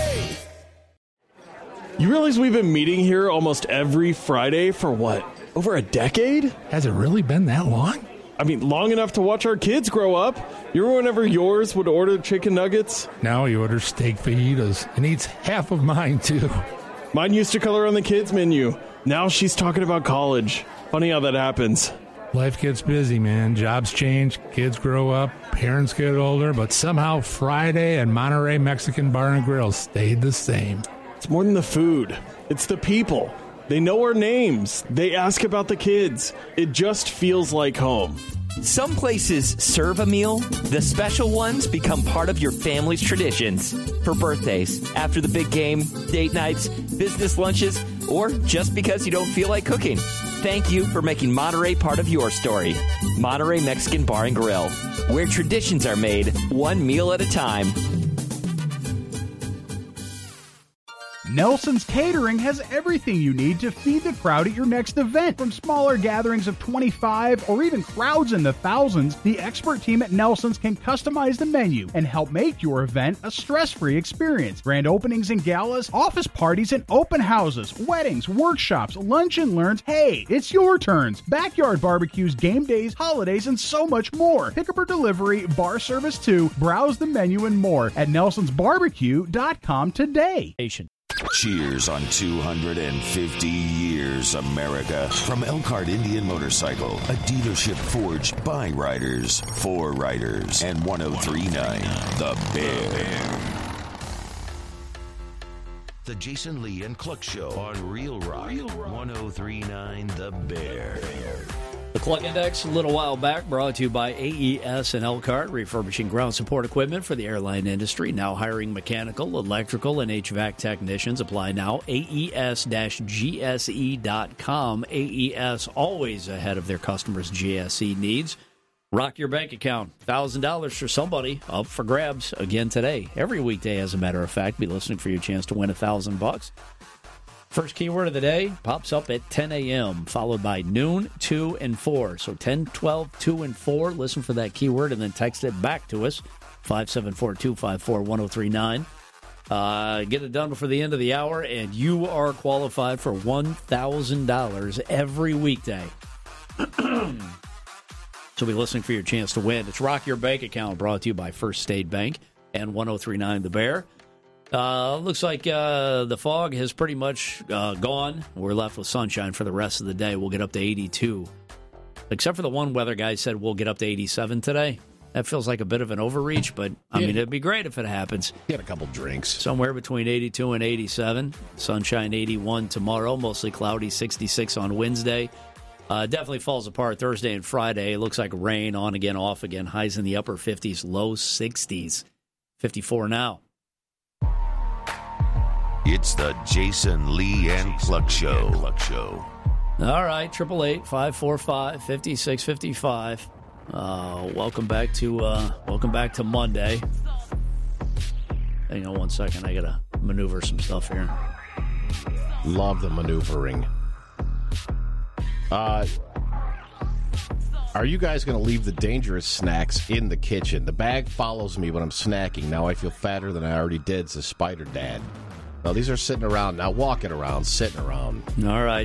You realize we've been meeting here almost every Friday for what, over a decade? Has it really been that long? I mean, long enough to watch our kids grow up. You remember whenever yours would order chicken nuggets? Now he orders steak fajitas and eats half of mine, too. Mine used to color on the kids' menu. Now she's talking about college. Funny how that happens. Life gets busy, man. Jobs change, kids grow up, parents get older, but somehow Friday and Monterey Mexican Bar and Grill stayed the same. It's more than the food. It's the people. They know our names. They ask about the kids. It just feels like home. Some places serve a meal. The special ones become part of your family's traditions. For birthdays, after the big game, date nights, business lunches, or just because you don't feel like cooking. Thank you for making Monterey part of your story. Monterey Mexican Bar and Grill, where traditions are made one meal at a time. Nelson's Catering has everything you need to feed the crowd at your next event. From smaller gatherings of 25 or even crowds in the thousands, the expert team at Nelson's can customize the menu and help make your event a stress-free experience. Grand openings and galas, office parties and open houses, weddings, workshops, lunch and learns. Hey, it's your turns. Backyard barbecues, game days, holidays, and so much more. Pickup or delivery, bar service too. Browse the menu and more at nelsonsbarbecue.com today. Cheers on 250 years, America. From Elkhart Indian Motorcycle, a dealership forged by riders, for riders, and 1039 The Bear. The Jason Lee and Cluck Show on Real Rock 1039 The Bear. The Cluck Index, a little while back, brought to you by AES and Elkhart, refurbishing ground support equipment for the airline industry. Now hiring mechanical, electrical, and HVAC technicians. Apply now, AES-GSE.com. AES, always ahead of their customers' GSE needs. Rock your bank account. $1,000 for somebody up for grabs again today. Every weekday, as a matter of fact. Be listening for your chance to win $1,000. First keyword of the day pops up at 10 a.m., followed by noon, 2, and 4. So 10, 12, 2, and 4. Listen for that keyword and then text it back to us, 574-254-1039. Get it done before the end of the hour, and you are qualified for $1,000 every weekday. So be listening for your chance to win. It's Rock Your Bank Account, brought to you by First State Bank and 1039 The Bear. Looks like the fog has pretty much gone. We're left with sunshine for the rest of the day. We'll get up to 82. Except for the one weather guy said we'll get up to 87 today. That feels like a bit of an overreach, but, I mean, it'd be great if it happens. Get a couple drinks. Somewhere between 82 and 87. Sunshine 81 tomorrow, mostly cloudy 66 on Wednesday. Definitely falls apart Thursday and Friday. It looks like rain on again, off again. Highs in the upper 50s, low 60s. 54 now. It's the Jason Lee and Cluck Show. All right, 888-545-5655. Welcome back to Monday. Hang on 1 second. I gotta maneuver some stuff here. Love the maneuvering. Are you guys going to leave the dangerous snacks in the kitchen? The bag follows me when I'm snacking. Now I feel fatter than I already did, says Spider Dad. No, these are sitting around, not walking around, sitting around. All right,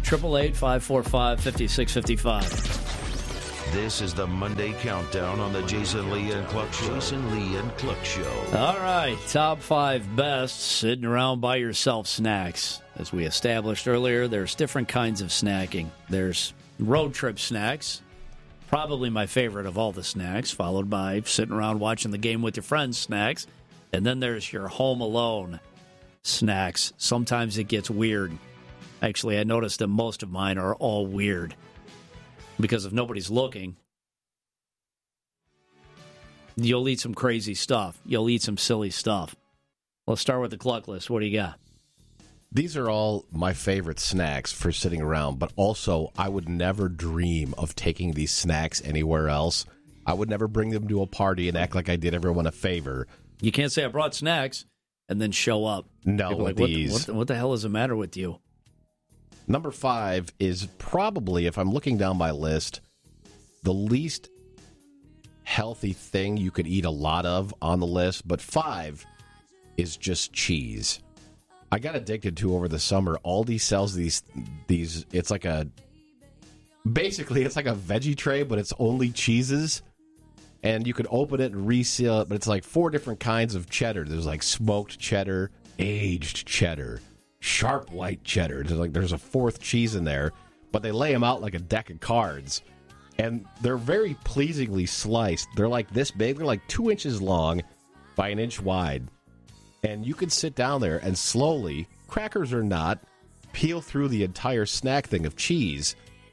888-545-5655. This is the Monday Countdown on the Jason Lee and Cluck Show. Jason Lee and Cluck Show. All right, top 5 best sitting around by yourself snacks. As we established earlier, there's different kinds of snacking. There's road trip snacks, probably my favorite of all the snacks, followed by sitting around watching the game with your friends snacks. And then there's your home alone snacks. Sometimes it gets weird. Actually, I noticed that most of mine are all weird. Because if nobody's looking, you'll eat some crazy stuff. You'll eat some silly stuff. Let's start with the Cluck list. What do you got? These are all my favorite snacks for sitting around, but also I would never dream of taking these snacks anywhere else. I would never bring them to a party and act like I did everyone a favor. You can't say I brought snacks and then show up. No, with these. What the hell is the matter with you? Number 5 is probably, if I'm looking down my list, the least healthy thing you could eat a lot of on the list, but 5 is just cheese. I got addicted to over the summer. Aldi sells these. It's like basically it's like a veggie tray, but it's only cheeses. And you could open it and reseal it, but it's like 4 different kinds of cheddar. There's like smoked cheddar, aged cheddar, sharp white cheddar. There's a 4th cheese in there, but they lay them out like a deck of cards. And they're very pleasingly sliced. They're like this big. They're like 2 inches long by 1 inch wide. And you can sit down there and slowly, crackers or not, peel through the entire snack thing of cheese.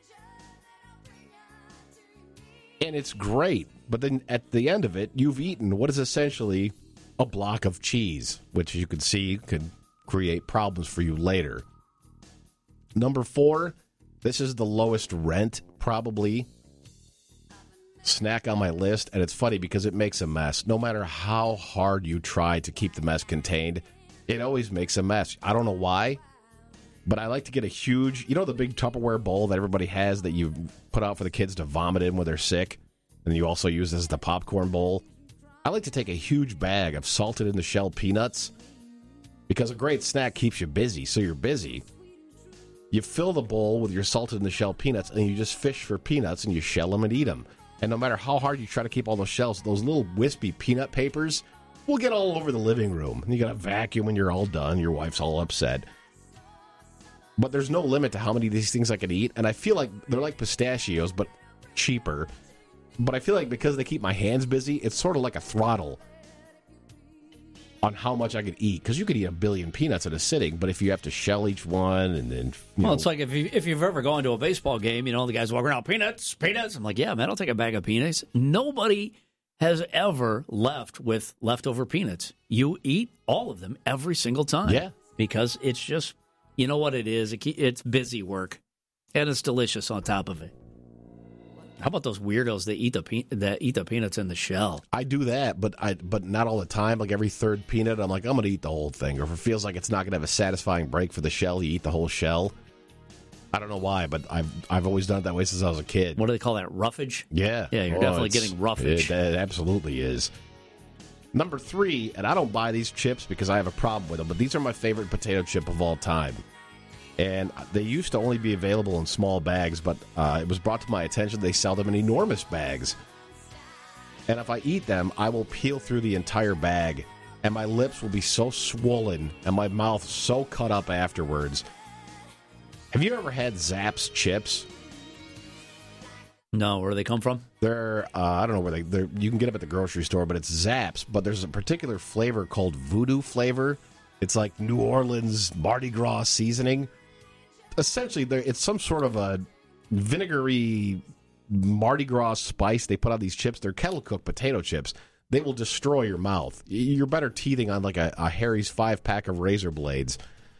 And it's great. But then at the end of it, you've eaten what is essentially a block of cheese, which you can see could create problems for you later. Number 4, this is the lowest rent, probably, snack on my list, and it's funny because it makes a mess. No matter how hard you try to keep the mess contained, it always makes a mess. I don't know why, but I like to get a huge, the big Tupperware bowl that everybody has that you put out for the kids to vomit in when they're sick, and you also use as the popcorn bowl. I like to take a huge bag of salted in the shell peanuts because a great snack keeps you busy, so you're busy. You fill the bowl with your salted in the shell peanuts, and you just fish for peanuts, and you shell them and eat them. And no matter how hard you try to keep all those shells, those little wispy peanut papers will get all over the living room. And you got to vacuum when you're all done. Your wife's all upset. But there's no limit to how many of these things I could eat. And I feel like they're like pistachios, but cheaper. But I feel like because they keep my hands busy, it's sort of like a throttle on how much I could eat. Because you could eat 1 billion peanuts in a sitting, but if you have to shell each one and then... it's like if you've ever gone to a baseball game, the guys walk around, peanuts. I'm like, yeah, man, I'll take a bag of peanuts. Nobody has ever left with leftover peanuts. You eat all of them every single time. Yeah. Because it's just, you know what it is? It's busy work, and it's delicious on top of it. How about those weirdos that eat the peanuts in the shell? I do that, but not all the time. Like every 3rd peanut, I'm like, I'm going to eat the whole thing. Or if it feels like it's not going to have a satisfying break for the shell, you eat the whole shell. I don't know why, but I've always done it that way since I was a kid. What do they call that? Roughage? Yeah. Yeah, you're definitely getting roughage. It absolutely is. Number 3, and I don't buy these chips because I have a problem with them, but these are my favorite potato chip of all time. And they used to only be available in small bags, but it was brought to my attention they sell them in enormous bags. And if I eat them, I will peel through the entire bag, and my lips will be so swollen and my mouth so cut up afterwards. Have you ever had Zapp's chips? No, where do they come from? They're, I don't know where they're. You can get them at the grocery store, but it's Zapp's. But there's a particular flavor called Voodoo flavor. It's like New Orleans Mardi Gras seasoning. Essentially, it's some sort of a vinegary Mardi Gras spice they put on these chips. They're kettle-cooked potato chips. They will destroy your mouth. You're better teething on like a Harry's 5-pack of razor blades.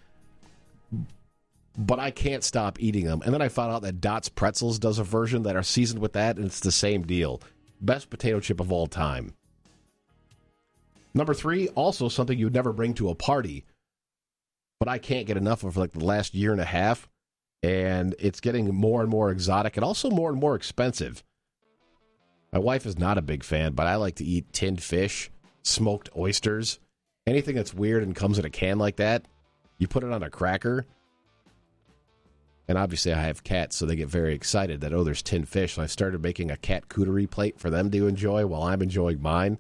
But I can't stop eating them. And then I found out that Dot's Pretzels does a version that are seasoned with that, and it's the same deal. Best potato chip of all time. Number 3, also something you'd never bring to a party, but I can't get enough of for like the last year and a half, and it's getting more and more exotic and also more and more expensive. My wife is not a big fan, but I like to eat tinned fish, smoked oysters, anything that's weird and comes in a can like that. You put it on a cracker. And obviously I have cats, so they get very excited that, there's tinned fish. So I started making a cat cooterie plate for them to enjoy while I'm enjoying mine.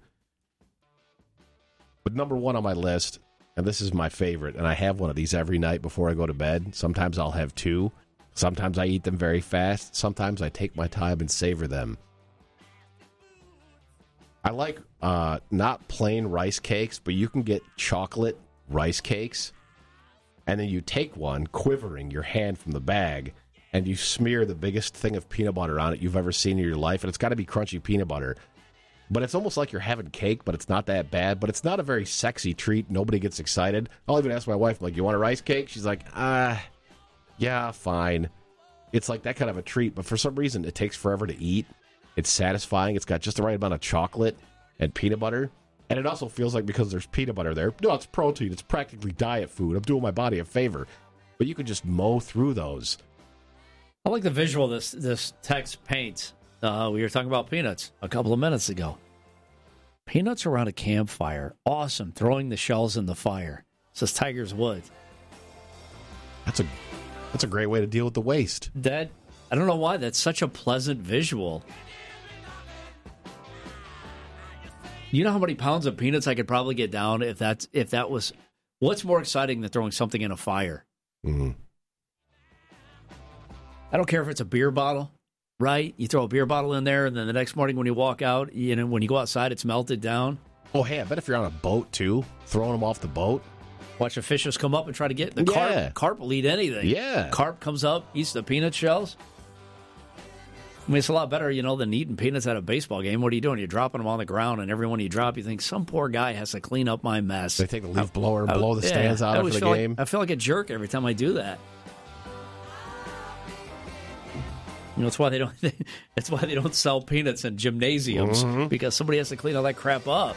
But number 1 on my list, and this is my favorite, and I have one of these every night before I go to bed. Sometimes I'll have 2. Sometimes I eat them very fast. Sometimes I take my time and savor them. I like not plain rice cakes, but you can get chocolate rice cakes. And then you take one, quivering your hand from the bag, and you smear the biggest thing of peanut butter on it you've ever seen in your life. And it's got to be crunchy peanut butter. But it's almost like you're having cake, but it's not that bad. But it's not a very sexy treat. Nobody gets excited. I'll even ask my wife, like, you want a rice cake? She's like, yeah, fine. It's like that kind of a treat. But for some reason, it takes forever to eat. It's satisfying. It's got just the right amount of chocolate and peanut butter. And it also feels like because there's peanut butter there, no, it's protein. It's practically diet food. I'm doing my body a favor. But you can just mow through those. I like the visual this text paints. We were talking about peanuts a couple of minutes ago. Peanuts around a campfire. Awesome. Throwing the shells in the fire. Says Tiger's Woods. That's a great way to deal with the waste. I don't know why. That's such a pleasant visual. You know how many pounds of peanuts I could probably get down if that was... What's more exciting than throwing something in a fire? Mm-hmm. I don't care if it's a beer bottle, right? You throw a beer bottle in there, and then the next morning when you walk out, when you go outside, it's melted down. Oh, hey, I bet if you're on a boat, too, throwing them off the boat. Watch the fishes come up and try to get... The carp. Carp will eat anything. Yeah. Carp comes up, eats the peanut shells. I mean, it's a lot better, than eating peanuts at a baseball game. What are you doing? You're dropping them on the ground, and every one you drop, you think, some poor guy has to clean up my mess. They take the leaf blower and blow the stands out after the game. I feel like a jerk every time I do that. It's why they don't. It's why they don't sell peanuts in gymnasiums, because somebody has to clean all that crap up.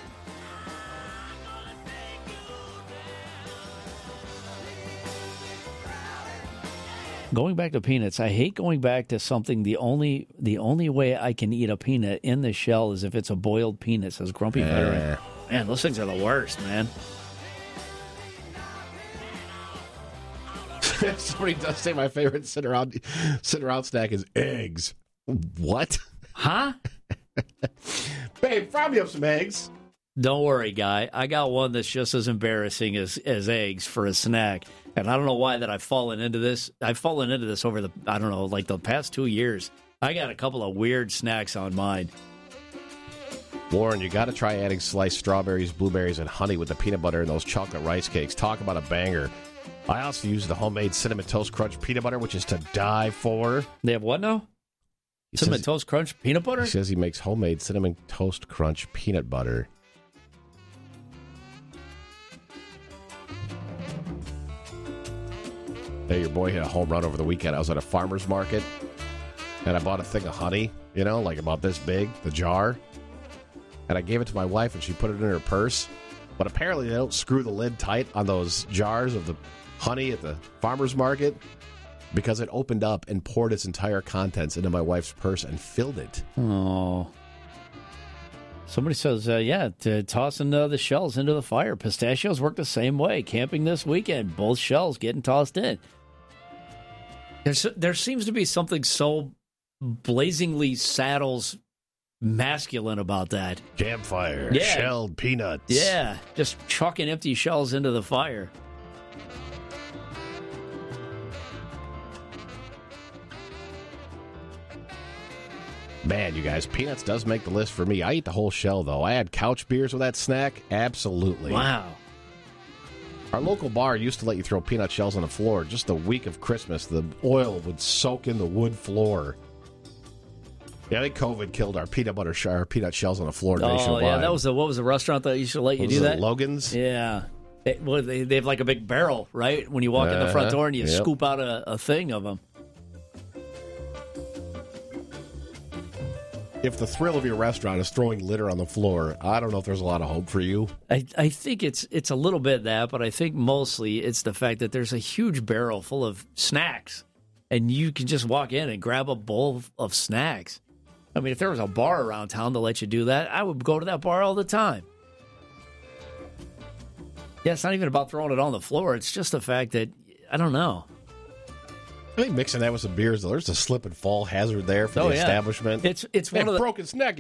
Going back to peanuts, I hate going back to something. The only way I can eat a peanut in the shell is if it's a boiled peanut, says Grumpy Veteran. Man, those things are the worst, man. Somebody does say my favorite sit around snack is eggs. What? Huh? Babe, fry me up some eggs. Don't worry, guy. I got one that's just as embarrassing as eggs for a snack. And I don't know why that I've fallen into this. I've fallen into this over the past 2 years. I got a couple of weird snacks on mine. Warren, you got to try adding sliced strawberries, blueberries, and honey with the peanut butter and those chocolate rice cakes. Talk about a banger. I also use the homemade Cinnamon Toast Crunch peanut butter, which is to die for. They have what now? Cinnamon Toast Crunch peanut butter? He says he makes homemade Cinnamon Toast Crunch peanut butter. Hey, your boy hit a home run over the weekend. I was at a farmer's market, and I bought a thing of honey, like about this big, the jar. And I gave it to my wife, and she put it in her purse. But apparently they don't screw the lid tight on those jars of the honey at the farmer's market, because it opened up and poured its entire contents into my wife's purse and filled it. Oh. Somebody says, tossing the shells into the fire. Pistachios work the same way. Camping this weekend, both shells getting tossed in. There seems to be something so blazingly Saddles masculine about that. Campfire, shelled peanuts. Yeah, just chucking empty shells into the fire. Man, you guys, peanuts does make the list for me. I eat the whole shell, though. I had couch beers with that snack. Absolutely. Wow. Our local bar used to let you throw peanut shells on the floor. Just the week of Christmas, the oil would soak in the wood floor. Yeah, I think COVID killed our peanut shells on the floor nationwide. Oh, yeah, what was the restaurant that used to let you do that? Logan's? Yeah. They have like a big barrel, right? When you walk in the front door and you scoop out a thing of them. If the thrill of your restaurant is throwing litter on the floor, I don't know if there's a lot of hope for you. I think it's a little bit that, but I think mostly it's the fact that there's a huge barrel full of snacks, and you can just walk in and grab a bowl of snacks. I mean, if there was a bar around town to let you do that, I would go to that bar all the time. Yeah, it's not even about throwing it on the floor. It's just the fact that, I don't know. I think mixing that with some beers, there's a slip and fall hazard there for the establishment. It's one of the broken snack.